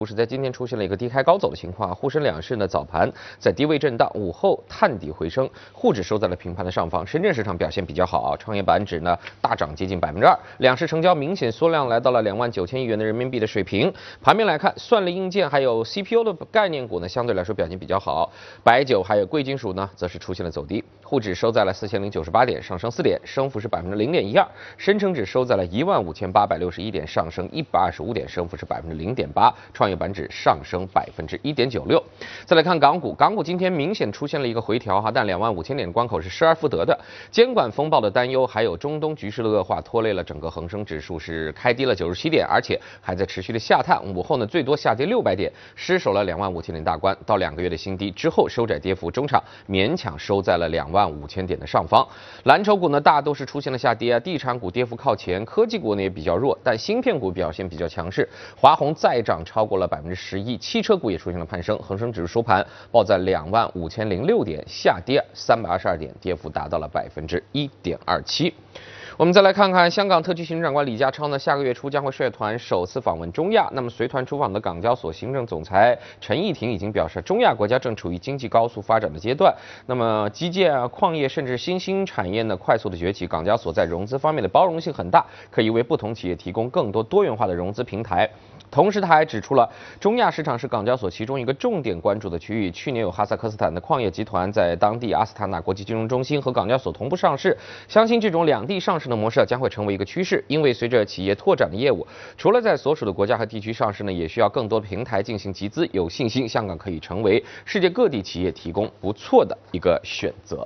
股市在今天出现了一个低开高走的情况，沪深两市呢早盘在低位震荡，午后探底回升，沪指收在了平盘的上方。深圳市场表现比较好，创业板指呢大涨接近2%，两市成交明显缩量来到了29000亿元的人民币的水平。盘面来看，算力硬件还有 CPU 的概念股呢相对来说表现比较好，白酒还有贵金属呢则是出现了走低。沪指收在了4098点，上升4点，升幅是0.12%。深成指收在了15861点，上升125点，升幅是0.8%。创业板指上升1.96%。再来看港股，港股今天明显出现了一个回调但25000点的关口是失而复得的。监管风暴的担忧，还有中东局势的恶化，拖累了整个恒生指数是开低了97点，而且还在持续的下探。午后呢，最多下跌600点，失守了25000点大关，到2个月的新低之后收窄跌幅，中场勉强收在了25000点的上方。蓝筹股呢大都是出现了下跌地产股跌幅靠前，科技股呢也比较弱，但芯片股表现比较强势，华虹再涨超过了11%，汽车股也出现了攀升，恒生指数收盘报在25006点，下跌322点，跌幅达到了1.27%。我们再来看看香港特区行政长官李家超呢，下个月初将会率团首次访问中亚。那么随团出访的港交所行政总裁陈义婷已经表示，中亚国家正处于经济高速发展的阶段，那么基建矿业甚至新兴产业呢快速的崛起，港交所在融资方面的包容性很大，可以为不同企业提供更多多元化的融资平台。同时他还指出了，中亚市场是港交所其中一个重点关注的区域。去年有哈萨克斯坦的矿业集团在当地阿斯塔纳国际金融中心和港交所同步上市，相信这种两地上市的模式将会成为一个趋势。因为随着企业拓展的业务，除了在所属的国家和地区上市呢，也需要更多的平台进行集资。有信心，香港可以成为世界各地企业提供不错的一个选择。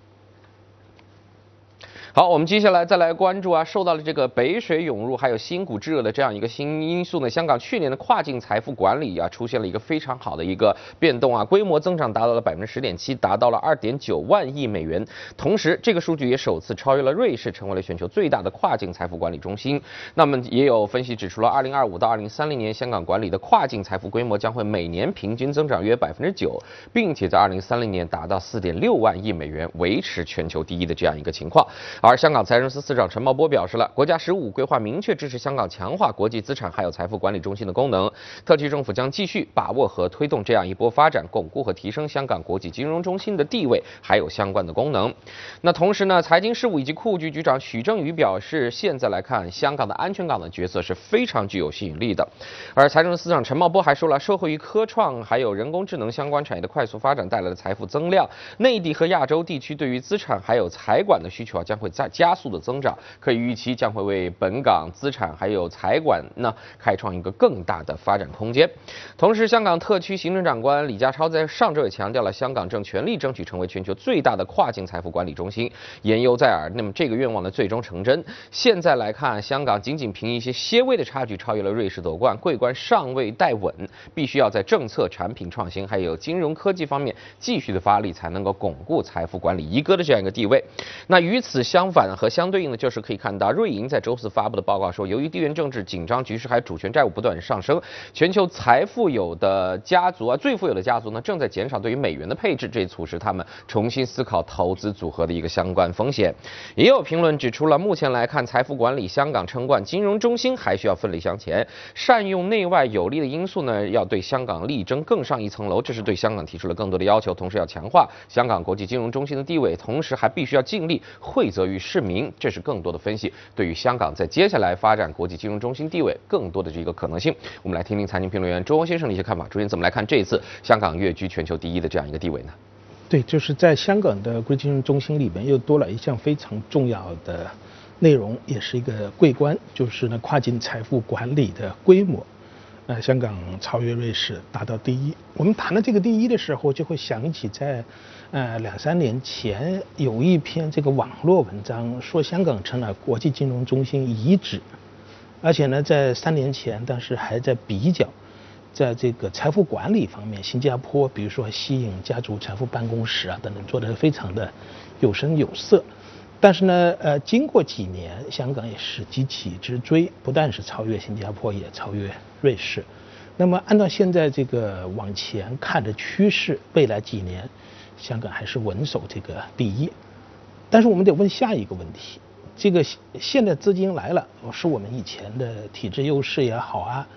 好，我们接下来再来关注受到了这个北水涌入还有新股炙热的这样一个新因素呢，香港去年的跨境财富管理出现了一个非常好的一个变动规模增长达到了10.7%，达到了2.9万亿美元。同时，这个数据也首次超越了瑞士，成为了全球最大的跨境财富管理中心。那么，也有分析指出了，2025到2030年，香港管理的跨境财富规模将会每年平均增长约9%，并且在2030年达到4.6万亿美元，维持全球第一的这样一个情况。而香港财政司司长陈茂波表示了，国家“十五”规划明确支持香港强化国际资产还有财富管理中心的功能，特区政府将继续把握和推动这样一波发展，巩固和提升香港国际金融中心的地位，还有相关的功能。那同时呢，财经事务以及库务局局长许正宇表示，现在来看，香港的安全港的角色是非常具有吸引力的。而财政司司长陈茂波还说了，受惠于科创还有人工智能相关产业的快速发展带来的财富增量，内地和亚洲地区对于资产还有财管的需求将会在加速的增长，可以预期将会为本港资产还有财管呢开创一个更大的发展空间。同时，香港特区行政长官李家超在上周也强调了，香港正全力争取成为全球最大的跨境财富管理中心，言犹在耳。那么这个愿望呢最终成真。现在来看，香港仅仅凭一些些微的差距超越了瑞士夺冠，桂冠尚未带稳，必须要在政策、产品创新还有金融科技方面继续的发力，才能够巩固财富管理一哥的这样一个地位。那与此相反和相对应的就是可以看到，瑞银在周四发布的报告说，由于地缘政治紧张局势还有主权债务不断上升，全球最富有的家族呢正在减少对于美元的配置，这促使他们重新思考投资组合的一个相关风险。也有评论指出了，目前来看，财富管理香港称冠金融中心还需要奋力向前，善用内外有利的因素呢，要对香港力争更上一层楼，这是对香港提出了更多的要求，同时要强化香港国际金融中心的地位，同时还必须要尽力惠泽于市民，这是更多的分析对于香港在接下来发展国际金融中心地位更多的这个可能性。我们来听听财经评论员周欧先生的一些看法。主任怎么来看这一次香港跃居全球第一的这样一个地位呢？ 对，就是在香港的国际金融中心里面又多了一项非常重要的内容，也是一个桂冠，就是呢跨境财富管理的规模。香港超越瑞士，达到第一。我们谈到这个第一的时候，就会想起在2-3年前有一篇这个网络文章，说香港成了国际金融中心遗址，而且呢，在3年前，当时还在比较，在这个财富管理方面，新加坡比如说吸引家族财富办公室等等，做得非常的有声有色。但是呢，经过几年，香港也是急起直追，不但是超越新加坡，也超越瑞士。那么按照现在这个往前看的趋势，未来几年，香港还是稳守这个第一。但是我们得问下一个问题：这个现在资金来了，是我们以前的体制优势也好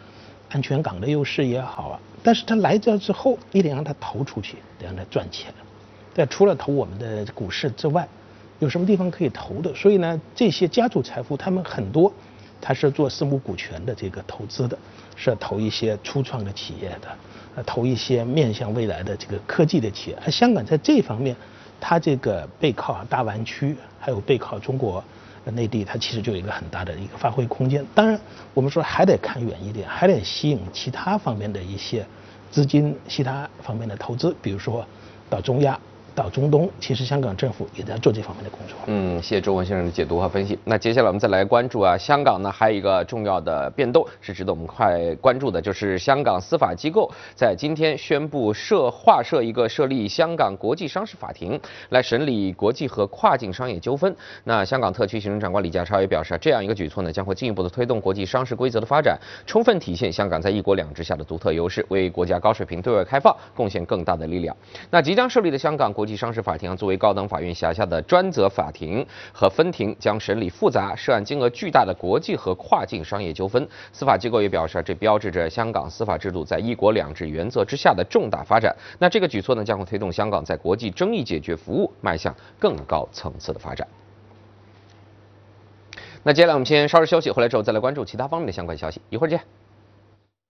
安全港的优势也好啊，但是他来这之后，你得让他投出去，得让他赚钱。但除了投我们的股市之外，有什么地方可以投的？所以呢，这些家族财富他们很多，他是做私募股权的这个投资的，是投一些初创的企业的，投一些面向未来的这个科技的企业。而香港在这方面，它这个背靠大湾区，还有背靠中国内地，它其实就有一个很大的一个发挥空间。当然，我们说还得看远一点，还得吸引其他方面的一些资金，其他方面的投资，比如说到中亚、到中东，其实香港政府也在做这方面的工作。 谢谢周文先生的解读和分析。那接下来我们再来关注香港呢还有一个重要的变动是值得我们快关注的，就是香港司法机构在今天宣布划设一个设立香港国际商事法庭来审理国际和跨境商业纠纷。那香港特区行政长官李家超也表示，这样一个举措呢将会进一步的推动国际商事规则的发展，充分体现香港在一国两制下的独特优势，为国家高水平对外开放贡献更大的力量。那即将设立的香港国际商事法庭作为高等法院辖下的专责法庭和分庭，将审理复杂、涉案金额巨大的国际和跨境商业纠纷。司法机构也表示，这标志着香港司法制度在一国两制原则之下的重大发展。那这个举措呢，将会推动香港在国际争议解决服务迈向更高层次的发展。那接下来我们先稍事休息，回来之后再来关注其他方面的相关消息，一会儿见。